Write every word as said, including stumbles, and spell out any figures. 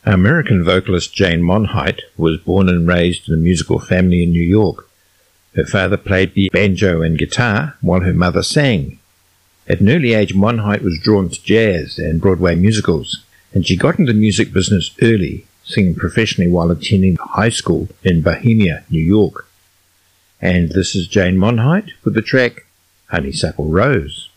American vocalist Jane Monheit was born and raised in a musical family in New York. Her father played the banjo and guitar while her mother sang. At an early age, Monheit was drawn to jazz and Broadway musicals, and she got into the music business early, singing professionally while attending high school in Bohemia, New York. And this is Jane Monheit with the track Honeysuckle Rose.